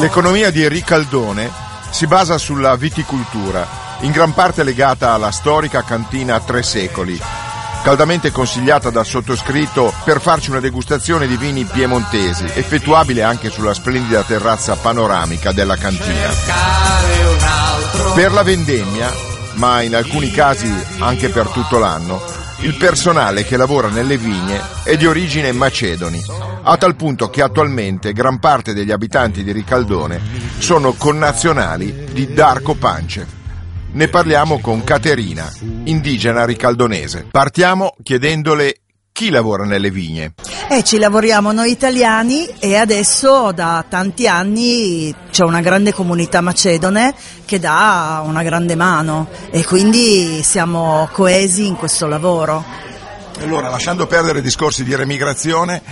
L'economia di Ricaldone si basa sulla viticoltura, in gran parte legata alla storica cantina Tre Secoli, caldamente consigliata dal sottoscritto per farci una degustazione di vini piemontesi, effettuabile anche sulla splendida terrazza panoramica della cantina. Per la vendemmia, ma in alcuni casi anche per tutto l'anno, il personale che lavora nelle vigne è di origine macedoni, a tal punto che attualmente gran parte degli abitanti di Ricaldone sono connazionali di Darko Pancev. Ne parliamo con Caterina, indigena ricaldonese. Partiamo chiedendole chi lavora nelle vigne. Ci lavoriamo noi italiani e adesso da tanti anni c'è una grande comunità macedone che dà una grande mano e quindi siamo coesi in questo lavoro. Allora, lasciando perdere discorsi di remigrazione,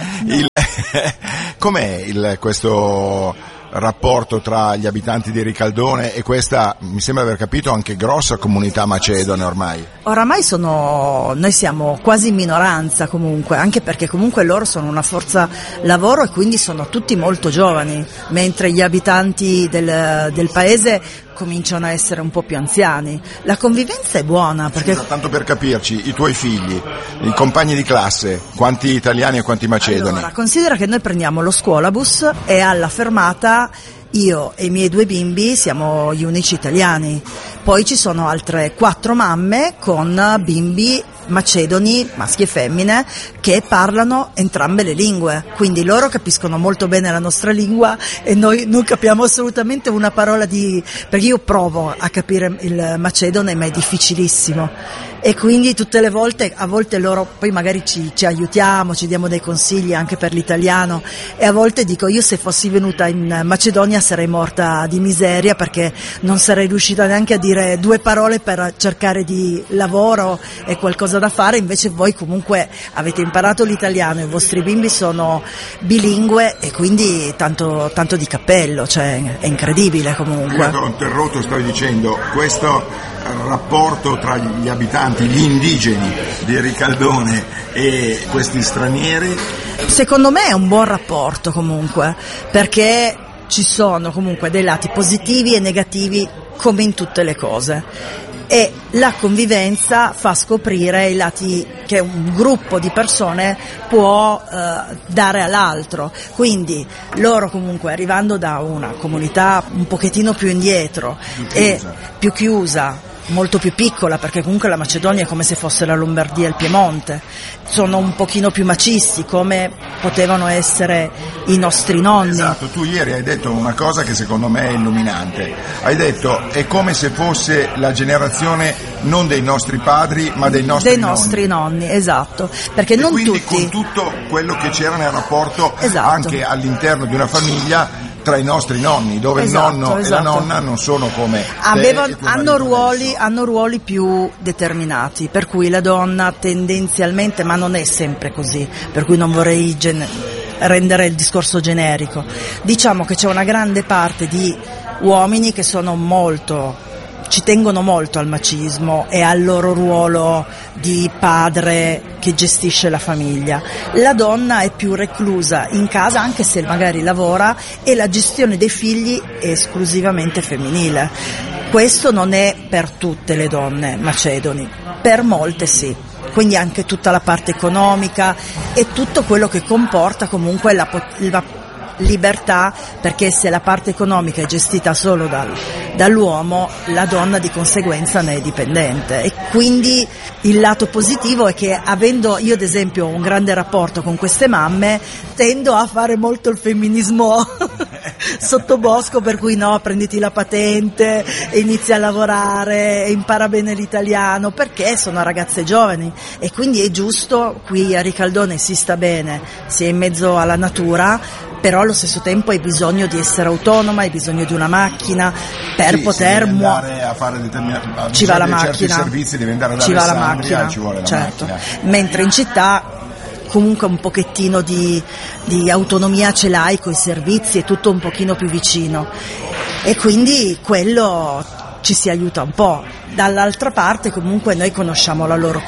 com'è questo rapporto tra gli abitanti di Ricaldone e questa, mi sembra aver capito, anche grossa comunità macedone ormai? Oramai noi siamo quasi in minoranza comunque, anche perché comunque loro sono una forza lavoro e quindi sono tutti molto giovani, mentre gli abitanti del paese cominciano a essere un po' più anziani. La convivenza è buona perché... Scusa, tanto per capirci, i tuoi figli, i compagni di classe, quanti italiani e quanti macedoni? Allora, considera che noi prendiamo lo scuolabus e alla fermata io e i miei 2 bimbi siamo gli unici italiani, poi ci sono altre 4 mamme con bimbi macedoni, maschi e femmine, che parlano entrambe le lingue, quindi loro capiscono molto bene la nostra lingua e noi non capiamo assolutamente una parola perché io provo a capire il macedone ma è difficilissimo e quindi tutte le volte, a volte loro poi magari ci aiutiamo, ci diamo dei consigli anche per l'italiano e a volte dico io se fossi venuta in Macedonia sarei morta di miseria perché non sarei riuscita neanche a dire 2 parole per cercare di lavoro e qualcosa da fare, invece voi comunque avete imparato l'italiano, i vostri bimbi sono bilingue e quindi tanto di cappello, cioè è incredibile comunque. Prima ho interrotto, stavi dicendo, questo rapporto tra gli abitanti, gli indigeni di Ricaldone e questi stranieri? Secondo me è un buon rapporto comunque, perché ci sono comunque dei lati positivi e negativi come in tutte le cose. E la convivenza fa scoprire i lati che un gruppo di persone può dare all'altro, quindi loro comunque arrivando da una comunità un pochettino più indietro e più chiusa, molto più piccola, perché comunque la Macedonia è come se fosse la Lombardia e il Piemonte, sono un pochino più macisti come potevano essere i nostri nonni. Esatto, tu ieri hai detto una cosa che secondo me è illuminante, hai detto è come se fosse la generazione non dei nostri padri ma dei nostri nonni, esatto, perché non quindi tutti, con tutto quello che c'era nel rapporto, esatto, anche all'interno di una famiglia tra i nostri nonni, dove esatto, il nonno e la nonna non sono come hanno ruoli più determinati, per cui la donna tendenzialmente, ma non è sempre così, per cui non vorrei rendere il discorso generico, diciamo che c'è una grande parte di uomini che ci tengono molto al macismo e al loro ruolo di padre che gestisce la famiglia. La donna è più reclusa in casa, anche se magari lavora, e la gestione dei figli è esclusivamente femminile. Questo non è per tutte le donne macedoni, per molte sì. Quindi anche tutta la parte economica e tutto quello che comporta comunque la libertà, perché se la parte economica è gestita solo dall'uomo, la donna di conseguenza ne è dipendente. E quindi il lato positivo è che, avendo io ad esempio un grande rapporto con queste mamme, tendo a fare molto il femminismo sottobosco, per cui no, prenditi la patente e inizi a lavorare e impara bene l'italiano, perché sono ragazze giovani e quindi è giusto. Qui a Ricaldone si sta bene, si è in mezzo alla natura, però allo stesso tempo hai bisogno di essere autonoma, hai bisogno di una macchina per poter andare a fare ci va la macchina, certi servizi devi andare ad Alessandria, ci vuole la certo, macchina. mentre in città comunque un pochettino di autonomia ce l'hai coi servizi, è tutto un pochino più vicino e quindi quello ci si aiuta un po'. Dall'altra parte comunque noi conosciamo la loro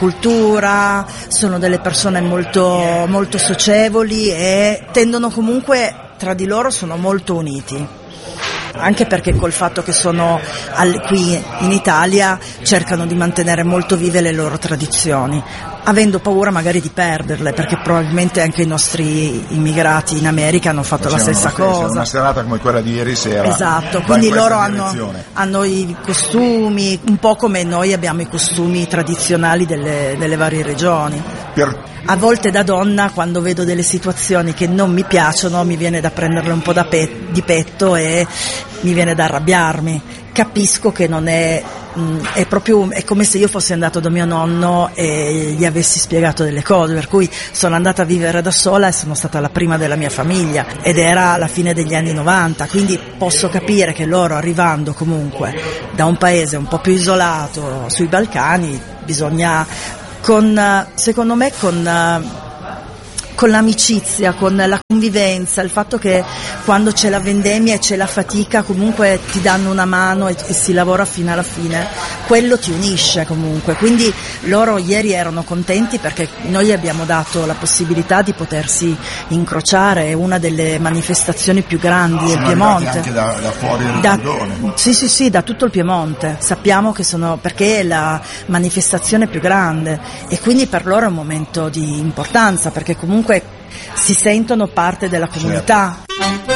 cultura, sono delle persone molto, molto socievoli e tendono comunque tra di loro sono molto uniti, anche perché col fatto che sono qui in Italia cercano di mantenere molto vive le loro tradizioni, avendo paura magari di perderle, perché probabilmente anche i nostri immigrati in America hanno fatto la stessa cosa. Una serata come quella di ieri sera. Esatto, quindi loro hanno i costumi, un po' come noi abbiamo i costumi tradizionali delle varie regioni. A volte da donna, quando vedo delle situazioni che non mi piacciono, mi viene da prenderle un po' di petto e mi viene da arrabbiarmi. Capisco che non è come se io fossi andato da mio nonno e gli avessi spiegato delle cose, per cui sono andata a vivere da sola e sono stata la prima della mia famiglia ed era la fine degli anni 90, quindi posso capire che loro, arrivando comunque da un paese un po' più isolato sui Balcani, bisogna secondo me con l'amicizia, con la convivenza, il fatto che quando c'è la vendemmia e c'è la fatica comunque ti danno una mano e si lavora fino alla fine, quello ti unisce comunque. Quindi loro ieri erano contenti perché noi abbiamo dato la possibilità di potersi incrociare, è una delle manifestazioni più grandi del Piemonte. Anche da fuori del Bordone. Sì, da tutto il Piemonte. Sappiamo che perché è la manifestazione più grande e quindi per loro è un momento di importanza, perché comunque si sentono parte della comunità. Certo.